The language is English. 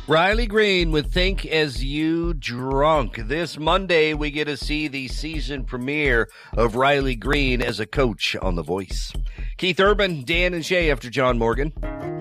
Riley Green with Think As You Drunk. This Monday, we get to see the season premiere of Riley Green as a coach on The Voice. Keith Urban, Dan, and Shay after John Morgan.